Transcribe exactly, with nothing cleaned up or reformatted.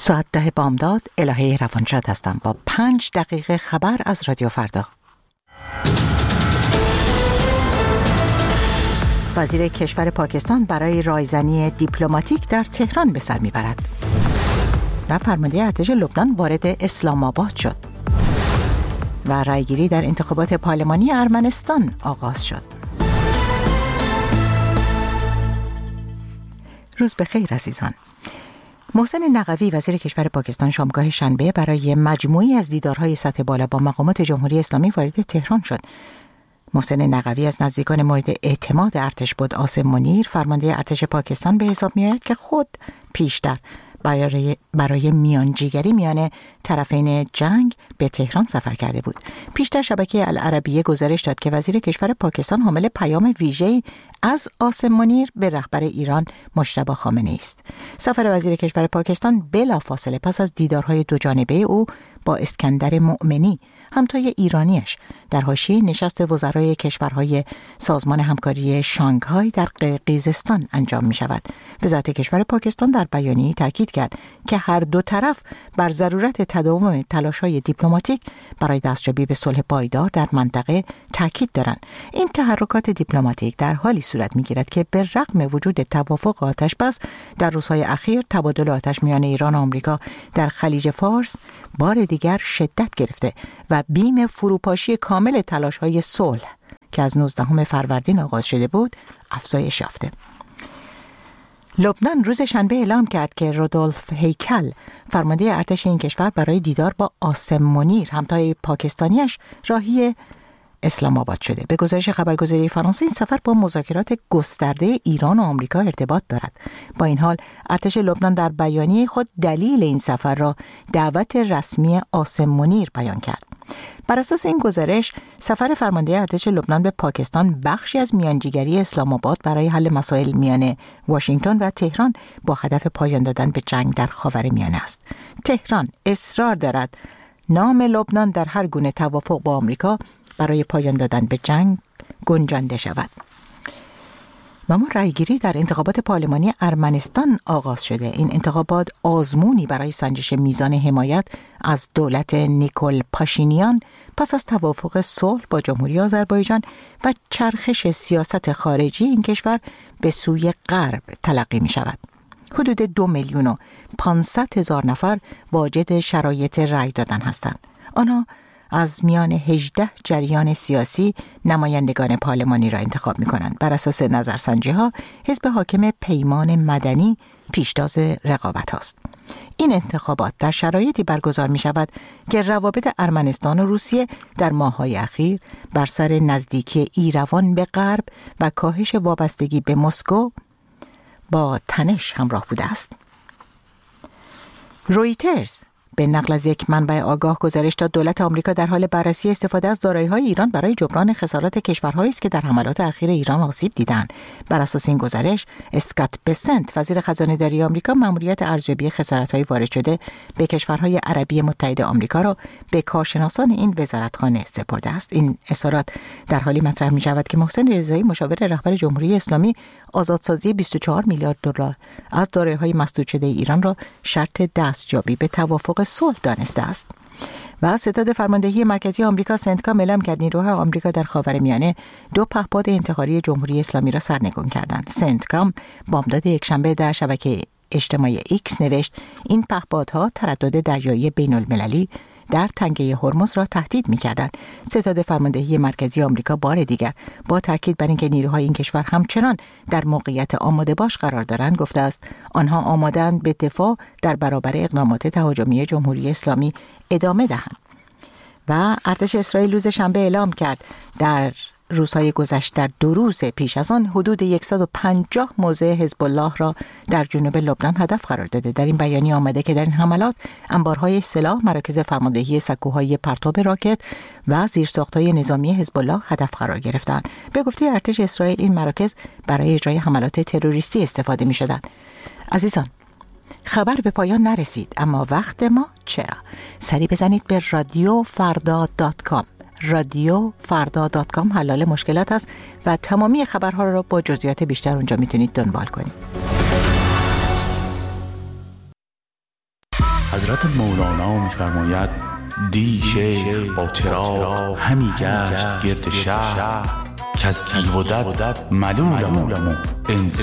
ساعت ده بامداد الهه روانشاد هستم با پنج دقیقه خبر از رادیو فردا. وزیر کشور پاکستان برای رایزنی دیپلماتیک در تهران به سر میبرد و فرمانده ارتش لبنان وارد اسلام آباد شد و رایگیری در انتخابات پارلمانی ارمنستان آغاز شد. روز بخیر عزیزان. محسن نقوی وزیر کشور پاکستان شامگاه شنبه برای مجموعی از دیدارهای سطح بالا با مقامات جمهوری اسلامی وارد تهران شد. محسن نقوی از نزدیکان مورد اعتماد ارتش بود عاصم منیر فرمانده ارتش پاکستان به حساب می‌آید که خود پیشتر برای برای میانجیگری میان طرفین جنگ به تهران سفر کرده بود. پیشتر شبکه العربیه گزارش داد که وزیر کشور پاکستان حامل پیام ویژه‌ای از عاصم منیر به رهبر ایران مجتبی خامنه‌ای است. سفر وزیر کشور پاکستان بلافاصله پس از دیدارهای دو جانبه او با اسکندر مؤمنی همتای ایرانیش در حاشیه نشست وزرای کشورهای سازمان همکاری شانگهای در قرقیزستان انجام می شود. وزارت کشور پاکستان در بیانیه‌ای تاکید کرد که هر دو طرف بر ضرورت تداوم تلاش‌های دیپلماتیک برای دستیابی به صلح پایدار در منطقه تاکید دارند. این تحرکات دیپلماتیک در حالی صورت می‌گیرد که به رغم وجود توافق آتش‌بس در روزهای اخیر تبادل آتش میان ایران و آمریکا در خلیج فارس بار دیگر شدت گرفته و بیم فروپاشی کامل تلاش‌های صلح که از نوزدهم فروردین آغاز شده بود افزایش یافته. لبنان روز شنبه اعلام کرد که رودولف هیکل فرمانده ارتش این کشور برای دیدار با عاصم منیر همتای پاکستانیش راهی اسلام آباد شده. به گزارش خبرگزاری فرانسه این سفر با مذاکرات گسترده ایران و آمریکا ارتباط دارد. با این حال ارتش لبنان در بیانیه خود دلیل این سفر را دعوت رسمی عاصم منیر بیان کرد. بر اساس این گزارش سفر فرمانده ارتش لبنان به پاکستان بخشی از میانجیگری اسلام آباد برای حل مسائل میان واشنگتن و تهران با هدف پایان دادن به جنگ در خاورمیانه است. تهران اصرار دارد نام لبنان در هر گونه توافق با آمریکا برای پایان دادن به جنگ گنجانده شود. و ما رایگیری در انتخابات پارلمانی ارمنستان آغاز شده. این انتخابات آزمونی برای سنجش میزان حمایت از دولت نیکول پاشینیان پس از توافق صلح با جمهوری آذربایجان و چرخش سیاست خارجی این کشور به سوی غرب تلقی می شود. حدود دو میلیون و پانصد هزار نفر واجد شرایط رای دادن هستند. آنها از میان هجده جریان سیاسی نمایندگان پارلمانی را انتخاب می کنند. بر اساس نظرسنجی ها حزب حاکم پیمان مدنی پیشتاز رقابت هاست. این انتخابات در شرایطی برگزار می شود که روابط ارمنستان و روسیه در ماه‌های اخیر بر سر نزدیکی ایروان به غرب و کاهش وابستگی به مسکو با تنش همراه بوده است. رویترز به نقل از یک منبع آگاه گزارش داد دولت آمریکا در حال بررسی استفاده از دارایی‌های ایران برای جبران خسارات کشورهایی است که در حملات اخیر ایران آسیب دیدند. بر اساس این گزارش اسکات بسنت وزیر خزانه‌داری آمریکا مأموریت ارزیابی خسارت‌های وارد شده به کشورهای عربی متحد آمریکا را به کارشناسان این وزارتخانه سپرده است. این اظهارات در حالی مطرح می‌شود که محسن رضایی مشاور رهبر جمهوری اسلامی آزادسازی بیست و چهار میلیارد دلار از دارایی‌های مسدود شده ایران را شرط دستیابی به توافق صلح دانسته است. و ستاد فرماندهی مرکزی آمریکا سنتکام اعلام کرد نیروهای آمریکا در خاورمیانه دو پهپاد انتحاری جمهوری اسلامی را سرنگون کردند. سنتکام بامداد یکشنبه در شبکه اجتماعی ایکس نوشت این پهپادها تردد دریایی بین المللی در تنگه هرمز را تهدید می‌کردند. ستاد فرماندهی مرکزی آمریکا بار دیگر با تاکید بر اینکه نیروهای این کشور همچنان در موقعیت آماده باش قرار دارند گفته است آنها آماده‌اند به دفاع در برابر اقدامات تهاجمی جمهوری اسلامی ادامه دهند. و ارتش اسرائیل روز شنبه اعلام کرد در روزهای گذشته در دو روز پیش از آن حدود صد و پنجاه موضع حزب الله را در جنوب لبنان هدف قرار داده. در این بیانیه آمده که در این حملات انبارهای سلاح، مراکز فرماندهی سکوهای پرتاب راکت و زیرساخت‌های نظامی حزب الله هدف قرار گرفتند. به گفته ارتش اسرائیل این مراکز برای اجرای حملات تروریستی استفاده می‌شدند. عزیزان، خبر به پایان نرسید اما وقت ما چرا؟ سری بزنید به رادیو فردا دات کام. رادیو فردا دات کام حلال مشکلات است و تمامی خبرها را با جزئیات بیشتر اونجا میتونید دنبال کنید. حضرت مولانا می‌فرماید دی شیخ با چراغ همی گشت گرد شهر که از دیو و دد ملولم و انسان